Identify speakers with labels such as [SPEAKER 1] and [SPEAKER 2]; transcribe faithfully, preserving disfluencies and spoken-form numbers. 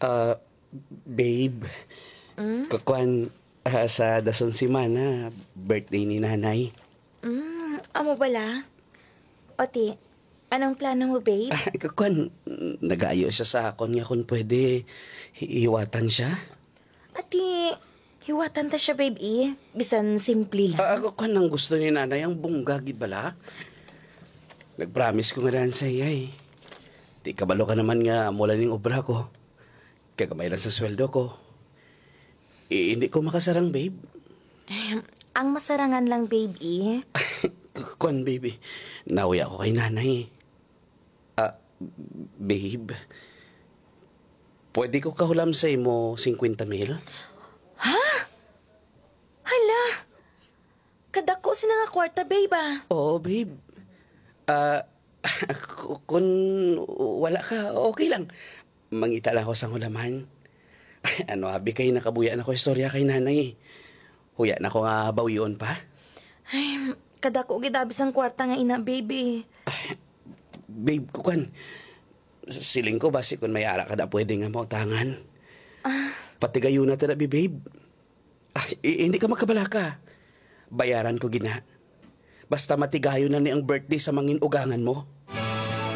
[SPEAKER 1] Ah, babe,
[SPEAKER 2] Mm?
[SPEAKER 1] kakuan ah, sa dason si Mana, birthday ni nanay.
[SPEAKER 2] Mm, amo bala? Oti, anong plano mo, babe?
[SPEAKER 1] Ah, kakuan, nag-aayo siya sa akon nga kung pwede hiwatan siya.
[SPEAKER 2] Ati, hiwatan ta siya, babe, eh. Bisan simple
[SPEAKER 1] Ah,
[SPEAKER 2] lang.
[SPEAKER 1] ako kan ang gusto ni nanay ang bungga, gid bala. Nag-promise ko nga daan sa iya eh. Di kabalo ka naman nga mula ning obra ko. Kagamay lang sa sweldo ko. Eh, hindi ko makasarang, babe.
[SPEAKER 2] Ang masarangan lang, babe, eh.
[SPEAKER 1] Kuan, baby. Nauwi ako kay nanay. Ah, babe. Pwede ko kahulam sa imo fifty mil?
[SPEAKER 2] Hala! Kadako sila nga kwarta, babe, ah.
[SPEAKER 1] Oo, babe. Ah, kung wala ka, okay lang. Mangita lang ako sa hulaman. Ano, abi kay nakabuya na ko istorya kay nanay. Huya na ko nga bawion pa.
[SPEAKER 2] Ay, kadako gidabis ang kwarta nga ina, baby.
[SPEAKER 1] Babe, kukan. Siling ko basi kung may ara ka na pwede nga mautangan. Pati gayo na tinabi, babe. Ah, i- hindi ka magkabalaka. Bayaran ko gina. Basta matigayo na ni ang birthday sa mangin ugangan mo.